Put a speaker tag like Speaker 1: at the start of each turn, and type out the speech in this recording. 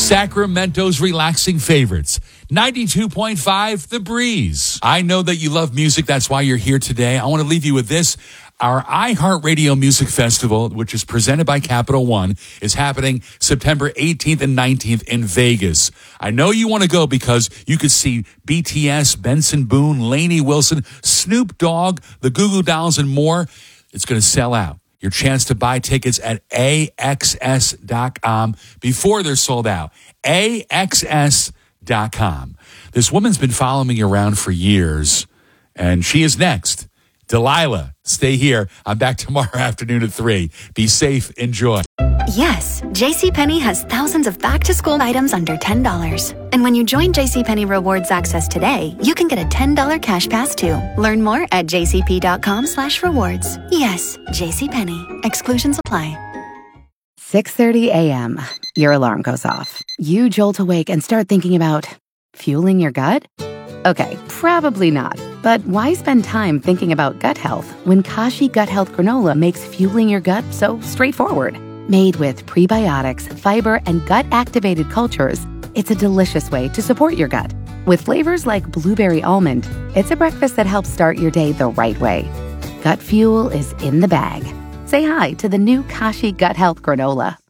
Speaker 1: Sacramento's relaxing favorites. 92.5 The Breeze. I know that you love music. That's why you're here today. I want to leave you with this. Our iHeartRadio Music Festival, which is presented by Capital One, is happening September 18th and 19th in Vegas. I know you want to go because you could see BTS, Benson Boone, Lainey Wilson, Snoop Dogg, the Goo Goo Dolls, and more. It's going to sell out. Your chance to buy tickets at AXS.com before they're sold out. AXS.com. This woman's been following me around for years, and she is next. Delilah, stay here. I'm back tomorrow afternoon at 3. Be safe. Enjoy.
Speaker 2: Yes, JCPenney has thousands of back-to-school items under $10. And when you join JCPenney Rewards Access today, you can get a $10 cash pass too. Learn more at jcp.com/rewards. Yes, JCPenney. Exclusions apply.
Speaker 3: 6:30 a.m. Your alarm goes off. You jolt awake and start thinking about fueling your gut? Okay, probably not. But why spend time thinking about gut health when Kashi Gut Health Granola makes fueling your gut so straightforward? Made with prebiotics, fiber, and gut-activated cultures, it's a delicious way to support your gut. With flavors like blueberry almond, it's a breakfast that helps start your day the right way. Gut fuel is in the bag. Say hi to the new Kashi Gut Health Granola.